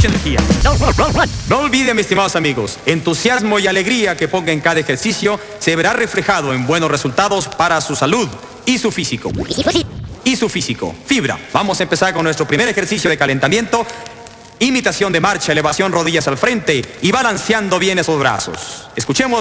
mucha energía. No olviden, mis estimados amigos, entusiasmo y alegría que ponga en cada ejercicio se verá reflejado en buenos resultados para su salud y su físico. Fibra. Vamos a empezar con nuestro primer ejercicio de calentamiento. Imitación de marcha, elevación, rodillas al frente y balanceando bien esos brazos. Escuchemos